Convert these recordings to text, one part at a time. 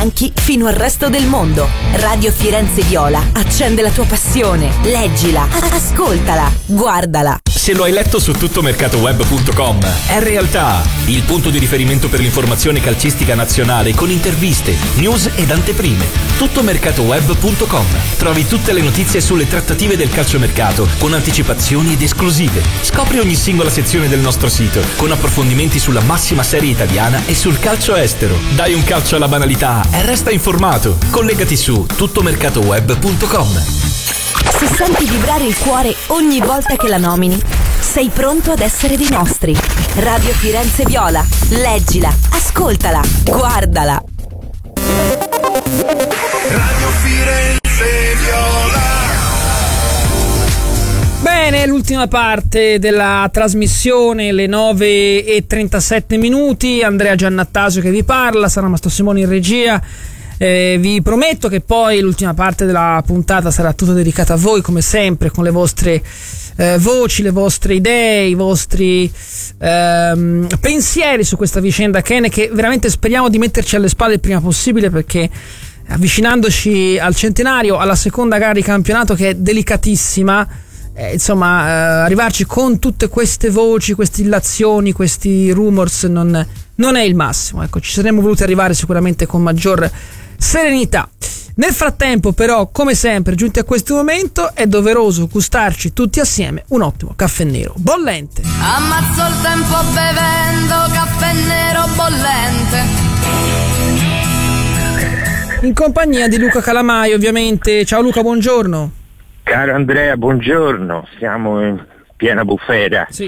bianchi fino al resto del mondo. Radio Firenze Viola accende la tua passione. Leggila, ascoltala, guardala. Se lo hai letto su tuttomercatoweb.com, è realtà. Il punto di riferimento per l'informazione calcistica nazionale con interviste, news ed anteprime. Tuttomercatoweb.com. Trovi tutte le notizie sulle trattative del calciomercato con anticipazioni ed esclusive. Scopri ogni singola sezione del nostro sito con approfondimenti sulla massima serie italiana e sul calcio estero. Dai un calcio alla banalità e resta informato. Collegati su tuttomercatoweb.com. Se senti vibrare il cuore ogni volta che la nomini, sei pronto ad essere dei nostri. Radio Firenze Viola. Leggila, ascoltala, guardala. Radio Firenze Viola. Bene, l'ultima parte della trasmissione, le 9:37 minuti. Andrea Giannattasio che vi parla, Sara Mastrosimoni in regia. Vi prometto che poi l'ultima parte della puntata sarà tutta dedicata a voi, come sempre, con le vostre voci, le vostre idee, i vostri pensieri su questa vicenda Ken, che veramente speriamo di metterci alle spalle il prima possibile, perché avvicinandoci al centenario, alla seconda gara di campionato che è delicatissima, arrivarci con tutte queste voci, queste illazioni, questi rumors non è il massimo. Ecco, ci saremmo voluti arrivare sicuramente con maggior serenità. Nel frattempo, però, come sempre, giunti a questo momento, è doveroso gustarci tutti assieme un ottimo caffè nero bollente. Ammazzo il tempo bevendo caffè nero bollente. In compagnia di Luca Calamai, ovviamente. Ciao Luca, buongiorno. Caro Andrea, buongiorno. Siamo in piena bufera. Sì.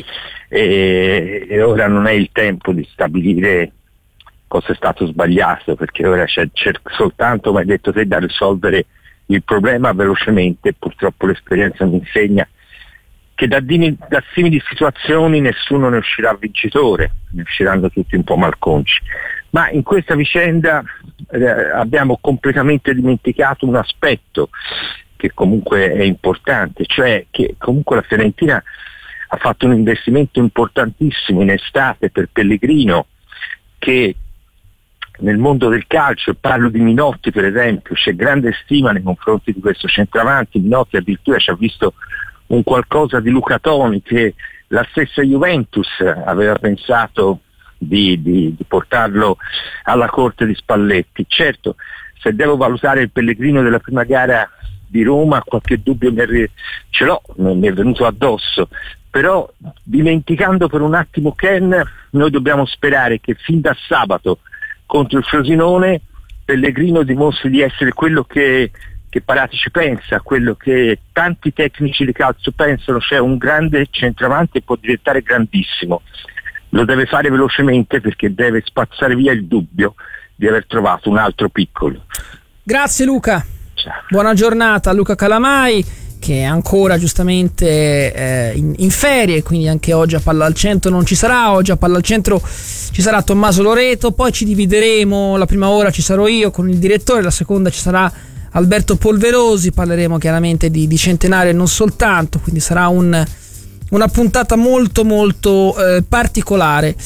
E ora non è il tempo di stabilire cosa è stato sbagliato, perché ora c'è soltanto, come hai detto te, da risolvere il problema velocemente. Purtroppo l'esperienza mi insegna che da simili situazioni nessuno ne uscirà vincitore, ne usciranno tutti un po' malconci. Ma in questa vicenda abbiamo completamente dimenticato un aspetto che comunque è importante, cioè che comunque la Fiorentina ha fatto un investimento importantissimo in estate per Pellegrino, che nel mondo del calcio, parlo di Minotti per esempio, c'è grande stima nei confronti di questo centravanti. Minotti addirittura ci ha visto un qualcosa di Luca Toni, che la stessa Juventus aveva pensato di portarlo alla corte di Spalletti. Certo, se devo valutare il Pellegrino della prima gara di Roma, qualche dubbio ce l'ho, mi è venuto addosso, però dimenticando per un attimo Ken, noi dobbiamo sperare che fin da sabato contro il Frosinone Pellegrino dimostri di essere quello che Paratici pensa, quello che tanti tecnici di calcio pensano, cioè un grande centravanti e può diventare grandissimo. Lo deve fare velocemente, perché deve spazzare via il dubbio di aver trovato un altro piccolo. Grazie Luca. Ciao. Buona giornata a Luca Calamai, che è ancora giustamente in ferie, quindi anche oggi a Palla al Centro non ci sarà. Oggi a Palla al Centro ci sarà Tommaso Loreto, poi ci divideremo, la prima ora ci sarò io con il direttore, la seconda ci sarà Alberto Polverosi, parleremo chiaramente di centenario e non soltanto, quindi sarà una puntata molto molto particolare.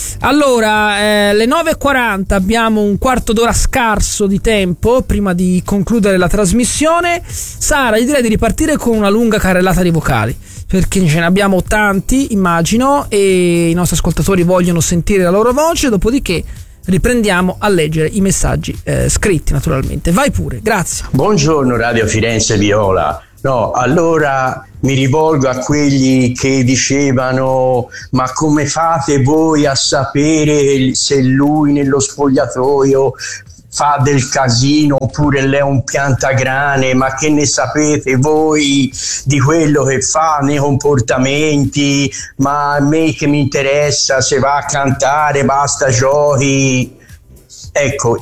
Allora, le 9:40, abbiamo un quarto d'ora scarso di tempo prima di concludere la trasmissione. Sara, io direi di ripartire con una lunga carrellata di vocali, perché ce ne abbiamo tanti, immagino, e i nostri ascoltatori vogliono sentire la loro voce, dopodiché riprendiamo a leggere i messaggi scritti, naturalmente. Vai pure, grazie. Buongiorno Radio Firenze Viola. No, allora mi rivolgo a quelli che dicevano: ma come fate voi a sapere se lui nello spogliatoio fa del casino oppure lei è un piantagrane? Ma che ne sapete voi di quello che fa nei comportamenti? Ma a me che mi interessa se va a cantare, basta giochi. Ecco,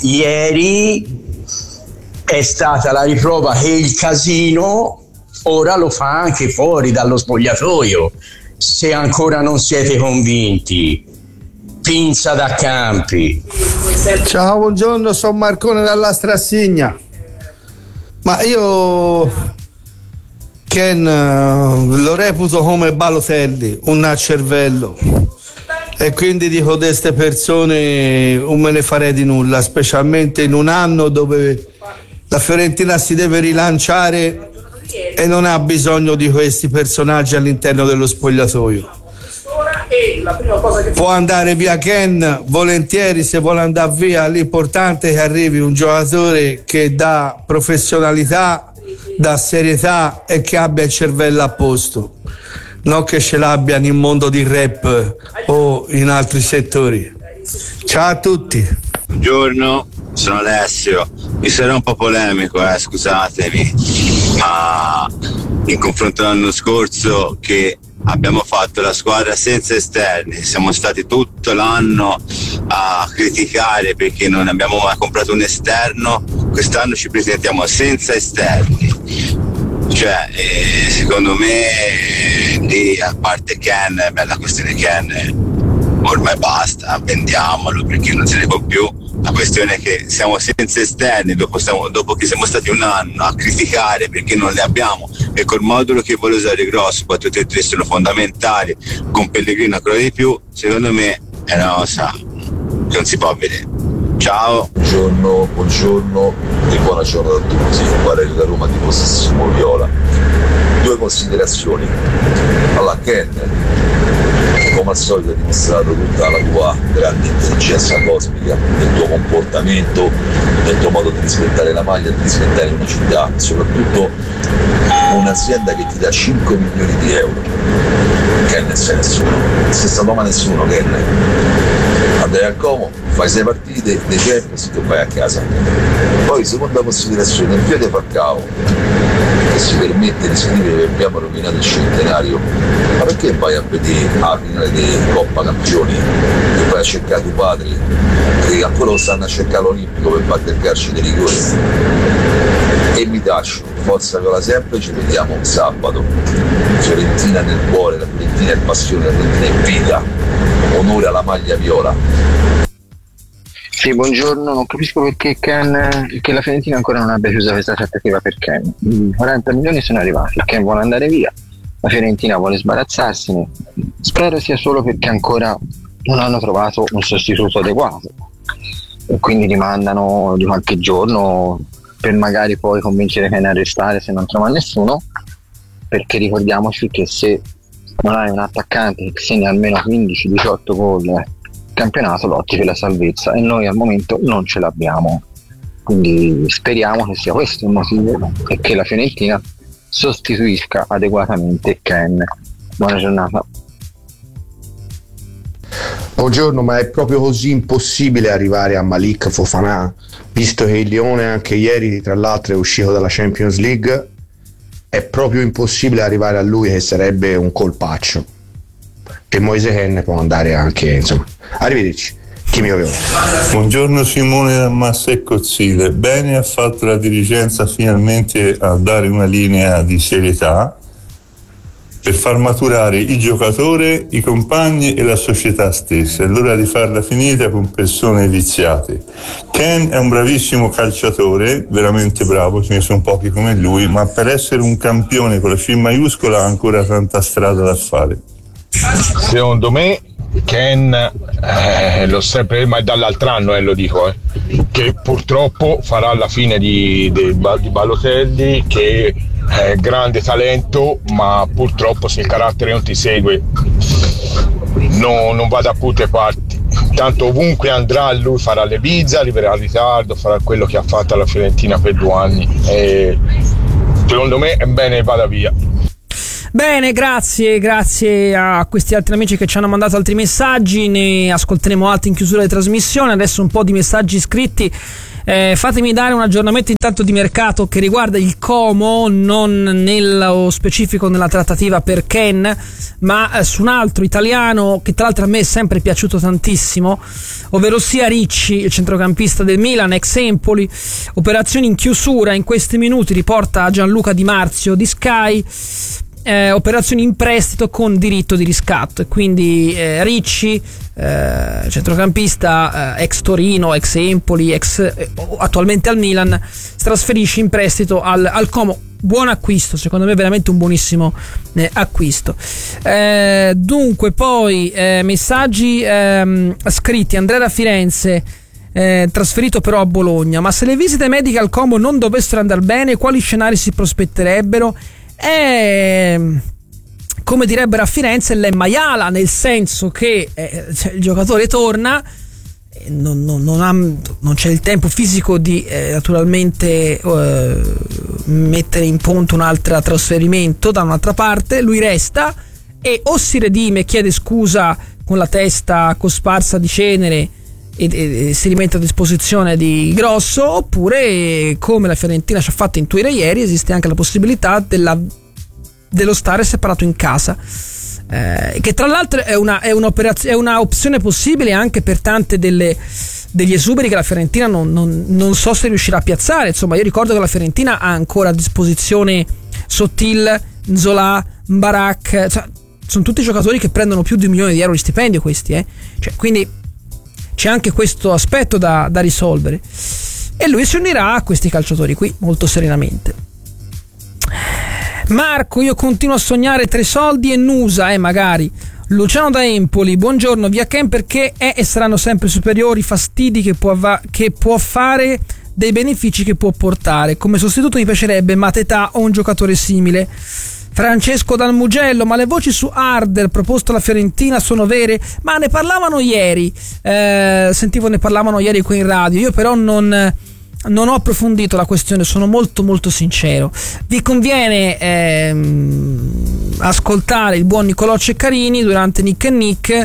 ieri è stata la riprova che il casino ora lo fa anche fuori dallo spogliatoio. Se ancora non siete convinti, Pinza da Campi. Ciao, buongiorno, sono Marcone dalla Strassigna. Ma io Ken lo reputo come Balotelli, un cervello. e quindi di queste persone non me ne farei di nulla, specialmente in un anno dove la Fiorentina si deve rilanciare e non ha bisogno di questi personaggi all'interno dello spogliatoio. Può andare via Ken volentieri, se vuole andare via, l'importante è che arrivi un giocatore che dà professionalità, dà serietà e che abbia il cervello a posto, non che ce l'abbia nel mondo di rap o in altri settori. Ciao a tutti. Buongiorno, sono Alessio. Mi sarò un po' polemico, scusatemi, ma in confronto all'anno scorso che abbiamo fatto la squadra senza esterni, siamo stati tutto l'anno a criticare perché non abbiamo mai comprato un esterno, quest'anno ci presentiamo senza esterni. Cioè, secondo me lì, a parte Ken, la questione Ken ormai basta, vendiamolo perché non se ne può più. La questione è che siamo senza esterni dopo che siamo stati un anno a criticare perché non li abbiamo, e col modulo che vuole usare Grosso 4-3-3 sono fondamentali, con Pellegrino ancora di più. Secondo me è una cosa che non si può vedere. Ciao. Buongiorno e buona giornata a tutti. Valerio da Roma, tifosissimo viola. 2 considerazioni. Alla Ken, come al solito hai dimostrato tutta la tua grande intelligenza cosmica nel tuo comportamento, nel tuo modo di rispettare la maglia, di rispettare una città, soprattutto un'azienda che ti dà 5 milioni di euro. Ken non c'è nessuno, senza Roma nessuno. Ken, andai al Como, fai 6 partite, dei Champions e vai a casa. Poi seconda considerazione, il Piede Falcao che si permette di scrivere che abbiamo rovinato il centenario, ma perché vai a vedere la finale di Coppa Campioni e vai a cercare tuo padre che ancora lo stanno a cercare l'Olimpico per battere il calcio di rigore? E mi taccio, forza viola sempre, ci vediamo sabato. Fiorentina nel cuore, la Fiorentina è passione, la Fiorentina è vita, onore alla maglia viola. Sì, buongiorno, non capisco perché la Fiorentina ancora non abbia chiuso questa trattativa per Ken. 40 milioni sono arrivati, Ken vuole andare via, la Fiorentina vuole sbarazzarsene, spero sia solo perché ancora non hanno trovato un sostituto adeguato e quindi rimandano di qualche giorno per magari poi convincere Ken a restare se non trova nessuno, perché ricordiamoci che se non hai un attaccante che segna almeno 15-18 gol campionato lotti per la salvezza e noi al momento non ce l'abbiamo, quindi speriamo che sia questo il motivo e che la Fiorentina sostituisca adeguatamente Ken. Buona giornata. Buongiorno, ma è proprio così impossibile arrivare a Malik Fofana, visto che il Lione anche ieri tra l'altro è uscito dalla Champions League? È proprio impossibile arrivare a lui, che sarebbe un colpaccio. E Moise Kean può andare anche, insomma. Arrivederci. Chi mi aveva? Buongiorno Simone da Massa e Cozzile. Bene ha fatto la dirigenza finalmente a dare una linea di serietà per far maturare il giocatore, i compagni e la società stessa. È l'ora di farla finita con persone viziate. Ken è un bravissimo calciatore, veramente bravo, ce ne sono pochi come lui, ma per essere un campione con la C maiuscola ha ancora tanta strada da fare. Secondo me Ken l'ho sempre, ma è dall'altro anno lo dico, che purtroppo farà la fine di Balotelli, che è grande talento, ma purtroppo se il carattere non ti segue non va da tutte parti. Tanto ovunque andrà lui farà le bizze, arriverà in ritardo, farà quello che ha fatto alla Fiorentina per 2 anni e secondo me è bene vada via. Bene, grazie a questi altri amici che ci hanno mandato altri messaggi, ne ascolteremo altri in chiusura di trasmissione. Adesso un po' di messaggi scritti. Fatemi dare un aggiornamento intanto di mercato che riguarda il Como, non nello specifico nella trattativa per Ken, ma su un altro italiano che tra l'altro a me è sempre piaciuto tantissimo, ovvero sia Ricci, il centrocampista del Milan, ex Empoli. Operazioni in chiusura in questi minuti, riporta Gianluca Di Marzio di Sky. Operazioni in prestito con diritto di riscatto, e quindi Ricci centrocampista ex Torino, ex Empoli, attualmente al Milan, si trasferisce in prestito al Como. Buon acquisto, secondo me veramente un buonissimo acquisto. Dunque poi messaggi scritti. Andrea da Firenze, trasferito però a Bologna: ma se le visite mediche al Como non dovessero andare bene, quali scenari si prospetterebbero? Come direbbero a Firenze, l'è maiala, nel senso che il giocatore torna, non c'è il tempo fisico di naturalmente mettere in punto un altro trasferimento da un'altra parte. Lui resta e o si redime, chiede scusa con la testa cosparsa di cenere e si rimette a disposizione di Grosso, oppure, come la Fiorentina ci ha fatto intuire ieri, esiste anche la possibilità dello stare separato in casa, che tra l'altro è una opzione possibile anche per tante degli esuberi che la Fiorentina non so se riuscirà a piazzare. Insomma, io ricordo che la Fiorentina ha ancora a disposizione Sottil, Nzola, Mbarak, cioè, sono tutti giocatori che prendono più di €1 milione di stipendio questi, cioè, quindi c'è anche questo aspetto da risolvere, e lui si unirà a questi calciatori qui molto serenamente. Marco: io continuo a sognare 3 soldi e Nusa, magari. Luciano da Empoli: buongiorno, via Ken perché è e saranno sempre superiori i fastidi che può fare dei benefici che può portare. Come sostituto mi piacerebbe Matetà o un giocatore simile. Francesco dal Mugello: ma le voci su Harder proposto alla Fiorentina sono vere? Ma ne parlavano ieri, sentivo ne parlavano ieri qui in radio. Io però non ho approfondito la questione, sono molto molto sincero. Vi conviene ascoltare il buon Nicolò Ceccarini durante Nick and Nick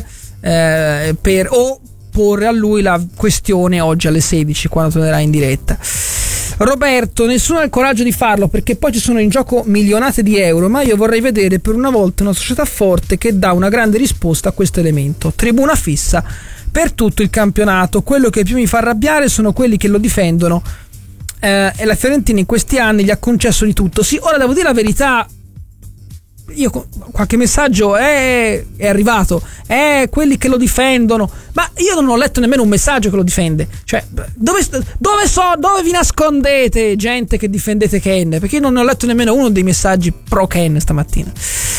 o porre a lui la questione oggi alle 16 quando tornerà in diretta. Roberto: nessuno ha il coraggio di farlo perché poi ci sono in gioco milionate di euro, ma io vorrei vedere per una volta una società forte che dà una grande risposta a questo elemento. Tribuna fissa per tutto il campionato. Quello che più mi fa arrabbiare sono quelli che lo difendono, e la Fiorentina in questi anni gli ha concesso di tutto. Sì, ora devo dire la verità, io qualche messaggio è arrivato, quelli che lo difendono, ma io non ho letto nemmeno un messaggio che lo difende. Cioè, dove vi nascondete, gente che difendete Ken? Perché io non ne ho letto nemmeno uno dei messaggi pro Ken stamattina.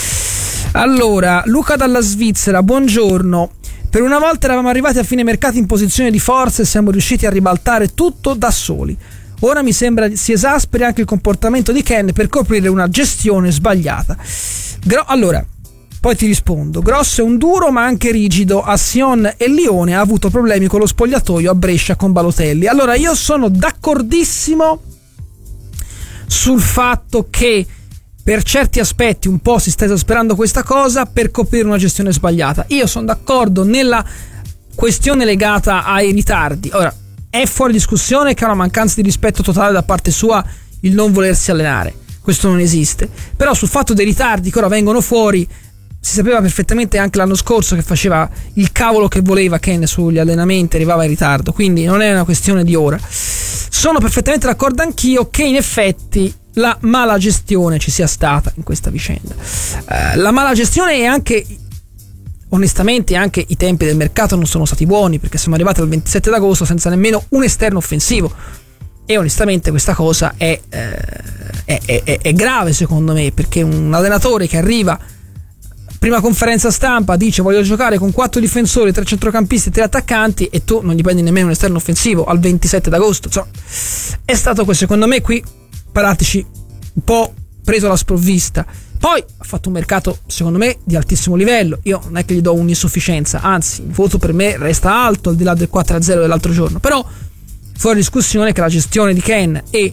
Allora, Luca dalla Svizzera: buongiorno, per una volta eravamo arrivati a fine mercato in posizione di forza e siamo riusciti a ribaltare tutto da soli. Ora mi sembra si esasperi anche il comportamento di Ken per coprire una gestione sbagliata. Allora, poi ti rispondo. Grosso è un duro ma anche rigido. A Sion e Lione ha avuto problemi con lo spogliatoio a Brescia con Balotelli. Allora, io sono d'accordissimo sul fatto che per certi aspetti un po' si sta esasperando questa cosa per coprire una gestione sbagliata. Io sono d'accordo nella questione legata ai ritardi. Ora, è fuori discussione che è una mancanza di rispetto totale da parte sua il non volersi allenare, questo non esiste. Però sul fatto dei ritardi che ora vengono fuori, si sapeva perfettamente anche l'anno scorso che faceva il cavolo che voleva Ken sugli allenamenti, arrivava in ritardo, quindi non è una questione di ora. Sono perfettamente d'accordo anch'io che in effetti la mala gestione ci sia stata in questa vicenda. La mala gestione e anche, onestamente, anche i tempi del mercato non sono stati buoni, perché siamo arrivati al 27 d'agosto senza nemmeno un esterno offensivo, e onestamente questa cosa è grave secondo me, perché un allenatore che arriva, prima conferenza stampa, dice voglio giocare con 4 difensori, 3 centrocampisti e 3 attaccanti, e tu non gli prendi nemmeno un esterno offensivo al 27 d'agosto. Insomma, è stato questo, secondo me qui Paratici un po' preso alla sprovvista. Poi ha fatto un mercato secondo me di altissimo livello, io non è che gli do un'insufficienza, anzi il voto per me resta alto al di là del 4-0 dell'altro giorno, però fuori discussione che la gestione di Ken e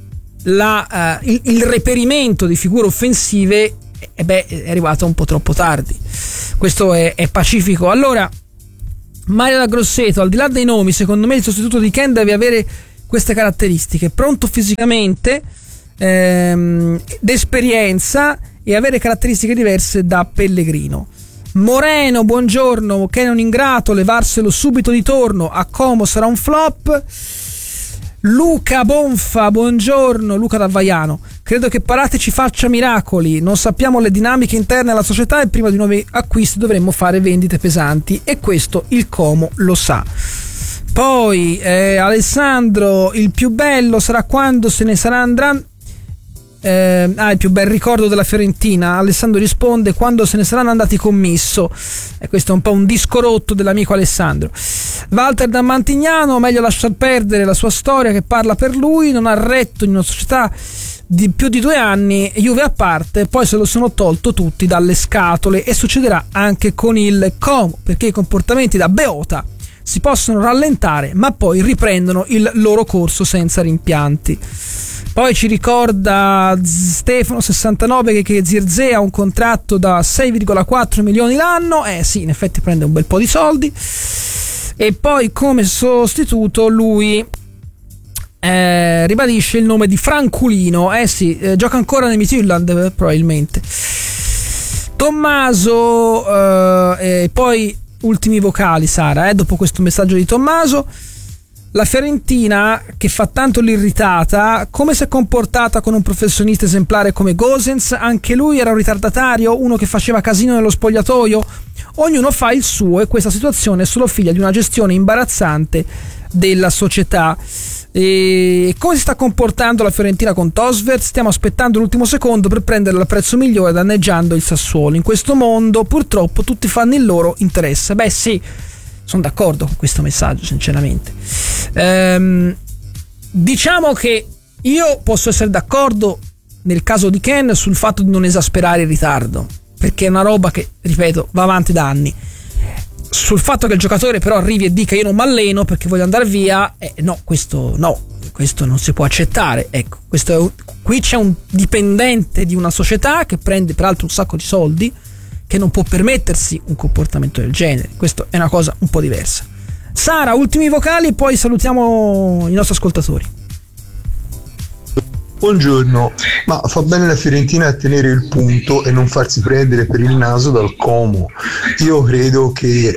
il reperimento di figure offensive è arrivato un po' troppo tardi. Questo è pacifico. Allora, Mario da Grosseto: al di là dei nomi, secondo me il sostituto di Ken deve avere queste caratteristiche: pronto fisicamente, d'esperienza e avere caratteristiche diverse da Pellegrino. Moreno: buongiorno, Ken è un ingrato, levarselo subito di torno, a Como sarà un flop. Luca Bonfa: buongiorno, Luca da Vaiano: credo che Paratici faccia miracoli, non sappiamo le dinamiche interne alla società e prima di nuovi acquisti dovremmo fare vendite pesanti e questo il Como lo sa. Poi Alessandro, il più bello sarà quando se ne sarà andranno. Il più bel ricordo della Fiorentina. Alessandro risponde: quando se ne saranno andati commisso. E questo è un po' un disco rotto dell'amico Alessandro. Walter da Mantignano: meglio lasciar perdere la sua storia che parla per lui, non ha retto in una società di più di 2 anni, Juve a parte, poi se lo sono tolto tutti dalle scatole e succederà anche con il Como, perché i comportamenti da beota si possono rallentare ma poi riprendono il loro corso senza rimpianti. Poi ci ricorda Stefano 69 che Zirkzee ha un contratto da 6,4 milioni l'anno. Sì, in effetti prende un bel po' di soldi. E poi come sostituto lui ribadisce il nome di Franculino. Gioca ancora nel Midtjylland probabilmente. Tommaso e poi ultimi vocali, Sara, dopo questo messaggio di Tommaso. La Fiorentina, che fa tanto l'irritata, come si è comportata con un professionista esemplare come Gosens? Anche lui era un ritardatario, uno che faceva casino nello spogliatoio? Ognuno fa il suo e questa situazione è solo figlia di una gestione imbarazzante della società. E come si sta comportando la Fiorentina con Tosvert? Stiamo aspettando l'ultimo secondo per prendere il prezzo migliore, danneggiando il Sassuolo. In questo mondo purtroppo tutti fanno il loro interesse. Beh sì, sono d'accordo con questo messaggio sinceramente. Diciamo che io posso essere d'accordo nel caso di Ken sul fatto di non esasperare il ritardo, perché è una roba che, ripeto, va avanti da anni. Sul fatto che il giocatore però arrivi e dica io non m'alleno perché voglio andare via, questo non si può accettare. Ecco, qui c'è un dipendente di una società che prende peraltro un sacco di soldi, che non può permettersi un comportamento del genere. Questo è una cosa un po' diversa. Sara, ultimi vocali, poi salutiamo i nostri ascoltatori. Buongiorno, ma fa bene la Fiorentina a tenere il punto e non farsi prendere per il naso dal Como. Io credo che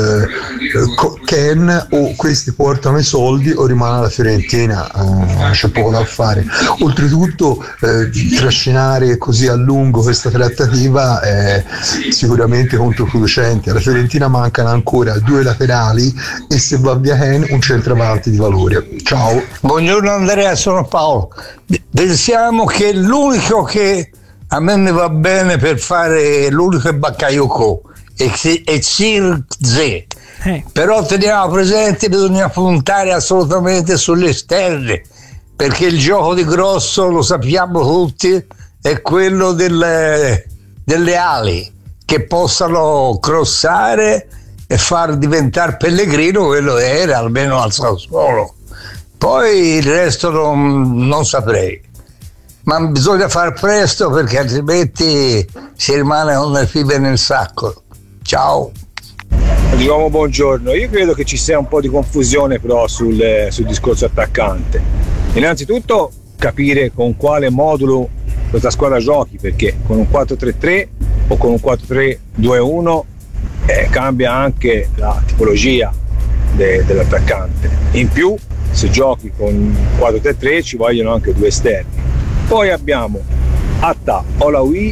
Ken o questi portano i soldi o rimane la Fiorentina, c'è poco da fare. Oltretutto trascinare così a lungo questa trattativa è sicuramente controproducente. Alla Fiorentina mancano ancora 2 laterali e se va via Ken un centravanti di valore. Ciao. Buongiorno Andrea, sono Paolo. Pensiamo che l'unico che a me ne va bene per fare l'unico è Bakayoko e Zirkzee, però teniamo presente che bisogna puntare assolutamente sulle esterne, perché il gioco di grosso, lo sappiamo tutti, è quello delle ali che possano crossare e far diventare Pellegrino quello che era almeno al Sassuolo. Poi il resto non saprei, ma bisogna far presto perché altrimenti si rimane con le fibre nel sacco. Ciao. Di nuovo buongiorno. Io credo che ci sia un po' di confusione però sul discorso attaccante. Innanzitutto capire con quale modulo questa squadra giochi, perché con un 4-3-3 o con un 4-3-2-1 cambia anche la tipologia dell'attaccante. In più, se giochi con 4-3-3 ci vogliono anche 2 esterni. Poi abbiamo Atta, Olawi,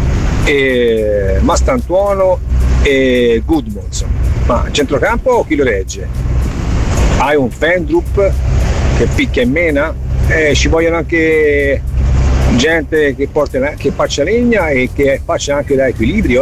Mastantuono e Gudmundsson. Ma a centrocampo chi lo regge? Hai un Fendrup che picchia e mena? Ci vogliono anche gente che faccia legna e che faccia anche da equilibrio,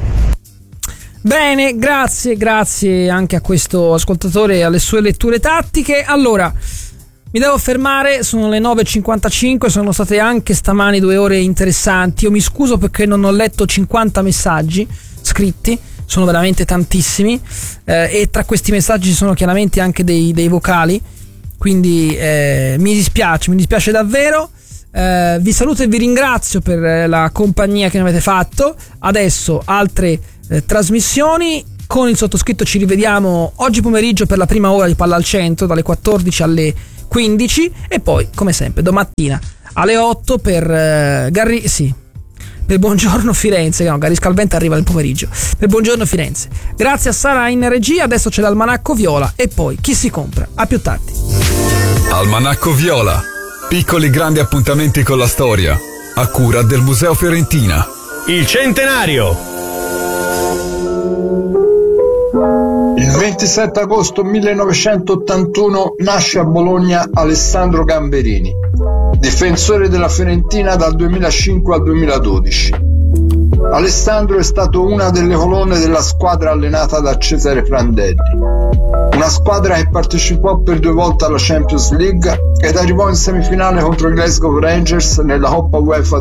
Bene, grazie anche a questo ascoltatore e alle sue letture tattiche. Allora, mi devo fermare, sono le 9.55, sono state anche stamani 2 ore interessanti. Io mi scuso perché non ho letto 50 messaggi scritti, sono veramente tantissimi, e tra questi messaggi ci sono chiaramente anche dei vocali, quindi mi dispiace davvero. Vi saluto e vi ringrazio per la compagnia che mi avete fatto. Adesso altre trasmissioni. Con il sottoscritto ci rivediamo oggi pomeriggio per la prima ora di Palla al Centro dalle 14 alle 15 e poi come sempre domattina alle 8 per Buongiorno Firenze. No, Gary Scalvente arriva nel pomeriggio per Buongiorno Firenze. Grazie a Sara in regia. Adesso c'è l'Almanacco Viola e poi Chi si compra. A più tardi. Almanacco Viola. Piccoli grandi appuntamenti con la storia, a cura del Museo Fiorentina. Il centenario! Il 27 agosto 1981 nasce a Bologna Alessandro Gamberini, difensore della Fiorentina dal 2005 al 2012. Alessandro è stato una delle colonne della squadra allenata da Cesare Prandelli, una squadra che partecipò per 2 volte alla Champions League ed arrivò in semifinale contro i Glasgow Rangers nella Coppa UEFA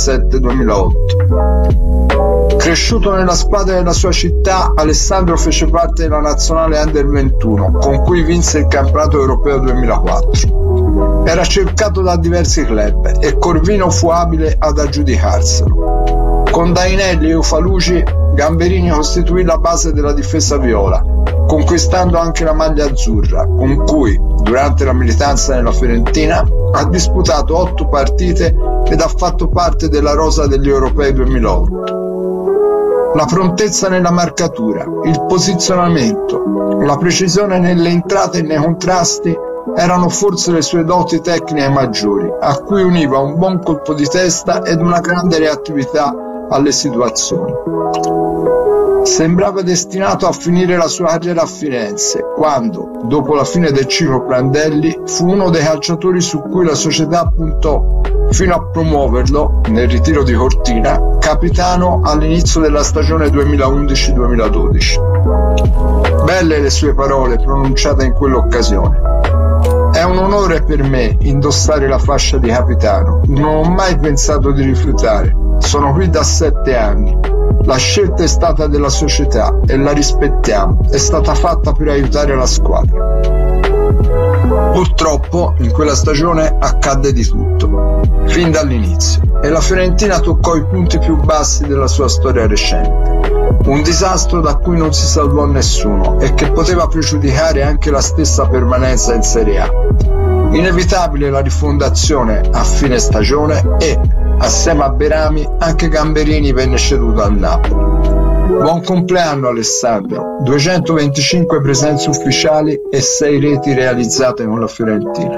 2007-2008. Cresciuto nella squadra della sua città, Alessandro fece parte della nazionale Under 21, con cui vinse il campionato europeo 2004. Era cercato da diversi club e Corvino fu abile ad aggiudicarselo. Con Dainelli e Ufaluci, Gamberini costituì la base della difesa viola, conquistando anche la maglia azzurra, con cui, durante la militanza nella Fiorentina, ha disputato 8 partite ed ha fatto parte della rosa degli Europei 2008. La prontezza nella marcatura, il posizionamento, la precisione nelle entrate e nei contrasti erano forse le sue doti tecniche maggiori, a cui univa un buon colpo di testa ed una grande reattività alle situazioni. Sembrava destinato a finire la sua carriera a Firenze, quando, dopo la fine del ciclo Prandelli, fu uno dei calciatori su cui la società puntò fino a promuoverlo, nel ritiro di Cortina, capitano all'inizio della stagione 2011-2012. Belle le sue parole pronunciate in quell'occasione. È un onore per me indossare la fascia di capitano, non ho mai pensato di rifiutare, sono qui da 7 anni. La scelta è stata della società e la rispettiamo, è stata fatta per aiutare la squadra. Purtroppo in quella stagione accadde di tutto, fin dall'inizio, e la Fiorentina toccò i punti più bassi della sua storia recente. Un disastro da cui non si salvò nessuno e che poteva pregiudicare anche la stessa permanenza in Serie A. Inevitabile la rifondazione a fine stagione e, assieme a Berami, anche Gamberini venne ceduto al Napoli. Buon compleanno Alessandro, 225 presenze ufficiali e 6 reti realizzate con la Fiorentina.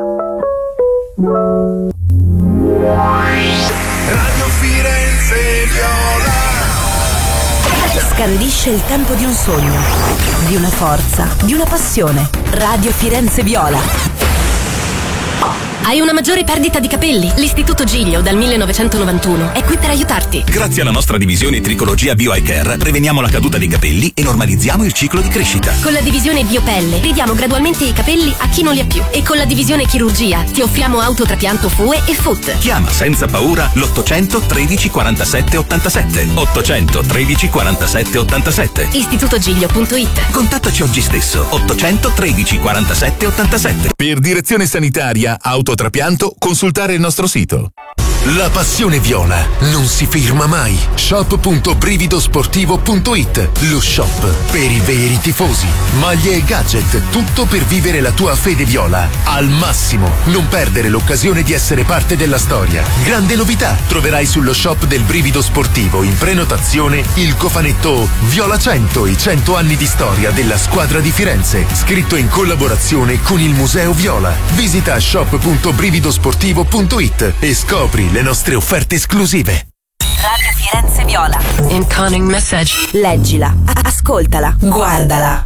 Radio Firenze Viola. Scandisce il tempo di un sogno, di una forza, di una passione. Radio Firenze Viola. Hai una maggiore perdita di capelli? L'Istituto Giglio dal 1991 è qui per aiutarti. Grazie alla nostra divisione Tricologia Bio Eye Care preveniamo la caduta dei capelli e normalizziamo il ciclo di crescita. Con la divisione Biopelle ridiamo gradualmente i capelli a chi non li ha più. E con la divisione Chirurgia ti offriamo autotrapianto FUE e FUT. Chiama senza paura l'800 13 47 87. 800 13 47 87. istitutogiglio.it. Contattaci oggi stesso. 800 13 47 87. Per direzione sanitaria autotrapianto consultare il nostro sito. La passione viola non si ferma mai. shop.brividosportivo.it. Lo shop per i veri tifosi. Maglie e gadget, tutto per vivere la tua fede viola al massimo. Non perdere l'occasione di essere parte della storia. Grande novità, troverai sullo shop del Brivido Sportivo in prenotazione il cofanetto Viola 100, i 100 anni di storia della squadra di Firenze, scritto in collaborazione con il Museo Viola. Visita shop.brividosportivo.it e scopri le nostre offerte esclusive. Radio Firenze Viola. Incoming message. Leggila, ascoltala, guardala.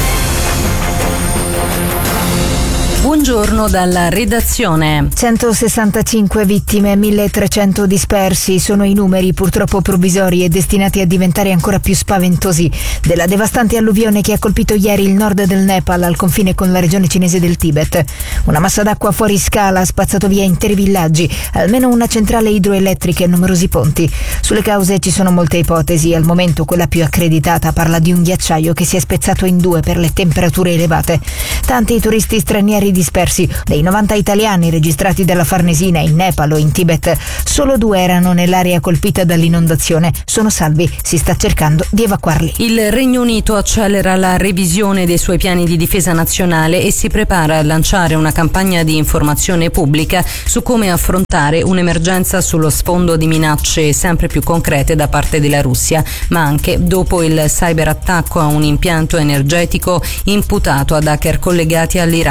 Buongiorno dalla redazione. 165 vittime, 1300 dispersi sono i numeri purtroppo provvisori e destinati a diventare ancora più spaventosi della devastante alluvione che ha colpito ieri il nord del Nepal al confine con la regione cinese del Tibet. Una massa d'acqua fuori scala ha spazzato via interi villaggi, almeno una centrale idroelettrica e numerosi ponti. Sulle cause ci sono molte ipotesi, al momento quella più accreditata parla di un ghiacciaio che si è spezzato in due per le temperature elevate. Tanti turisti stranieri dispersi. Dei 90 italiani registrati dalla Farnesina in Nepal o in Tibet, solo 2 erano nell'area colpita dall'inondazione. Sono salvi, si sta cercando di evacuarli. Il Regno Unito accelera la revisione dei suoi piani di difesa nazionale e si prepara a lanciare una campagna di informazione pubblica su come affrontare un'emergenza sullo sfondo di minacce sempre più concrete da parte della Russia, ma anche dopo il cyberattacco a un impianto energetico imputato ad hacker collegati all'Iran.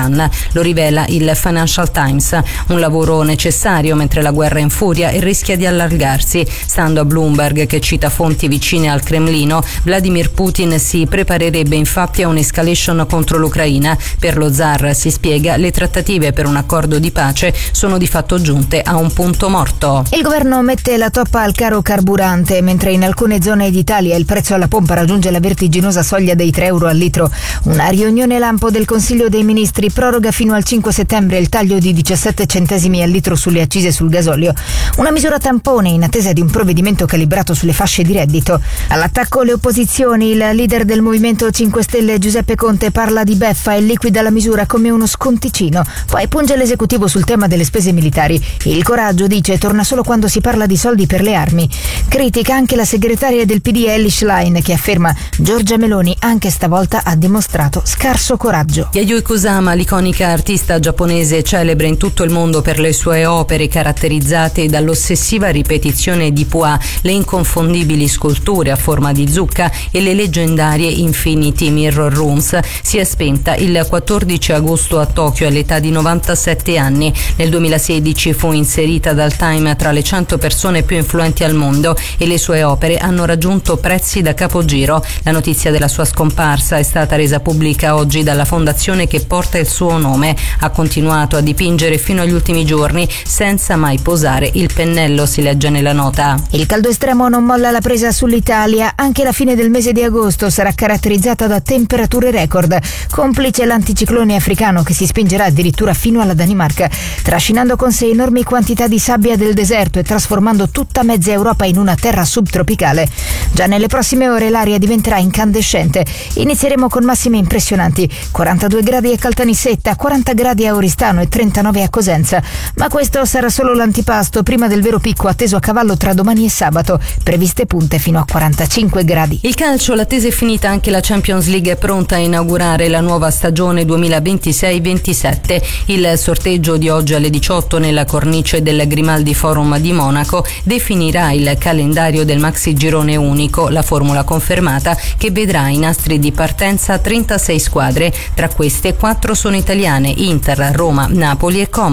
lo rivela il Financial Times. Un lavoro necessario mentre la guerra infuria e rischia di allargarsi. Stando a Bloomberg, che cita fonti vicine al Cremlino, Vladimir Putin si preparerebbe infatti a un'escalation contro l'Ucraina. Per lo zar, si spiega, le trattative per un accordo di pace sono di fatto giunte a un punto morto. Il governo mette la toppa al caro carburante, mentre in alcune zone d'Italia il prezzo alla pompa raggiunge la vertiginosa soglia dei 3 euro al litro. Una riunione lampo del Consiglio dei Ministri proroga fino al 5 settembre il taglio di 17 centesimi al litro sulle accise sul gasolio. Una misura tampone in attesa di un provvedimento calibrato sulle fasce di reddito. All'attacco le opposizioni, il leader del Movimento 5 Stelle Giuseppe Conte parla di beffa e liquida la misura come uno sconticino. Poi punge l'esecutivo sul tema delle spese militari. Il coraggio, dice, torna solo quando si parla di soldi per le armi. Critica anche la segretaria del PD Elly Schlein, che afferma: Giorgia Meloni anche stavolta ha dimostrato scarso coraggio. Yayoi Kusama, l'iconica artista giapponese celebre in tutto il mondo per le sue opere caratterizzate dall'ossessiva ripetizione di Pua, le inconfondibili sculture a forma di zucca e le leggendarie Infinity Mirror Rooms, si è spenta il 14 agosto a Tokyo all'età di 97 anni. Nel 2016 fu inserita dal Time tra le 100 persone più influenti al mondo e le sue opere hanno raggiunto prezzi da capogiro. La notizia della sua scomparsa è stata resa pubblica oggi dalla fondazione che porta il suo nome. Ha continuato a dipingere fino agli ultimi giorni senza mai posare il pennello, si legge nella nota. Il caldo estremo non molla la presa sull'Italia. Anche la fine del mese di agosto sarà caratterizzata da temperature record, complice l'anticiclone africano che si spingerà addirittura fino alla Danimarca, trascinando con sé enormi quantità di sabbia del deserto e trasformando tutta mezza Europa in una terra subtropicale. Già nelle prossime ore l'aria diventerà incandescente. Inizieremo con massime impressionanti: 42 gradi a Caltanissetta, 40 gradi a Oristano e 39 a Cosenza. Ma questo sarà solo l'antipasto prima del vero picco atteso a cavallo tra domani e sabato, previste punte fino a 45 gradi. Il calcio, l'attesa è finita, anche la Champions League è pronta a inaugurare la nuova stagione 2026-27. Il sorteggio di oggi alle 18 nella cornice del Grimaldi Forum di Monaco definirà il calendario del maxi girone unico, la formula confermata che vedrà i nastri di partenza 36 squadre. Tra queste 4 sono italiane: Inter, Roma, Napoli e Como.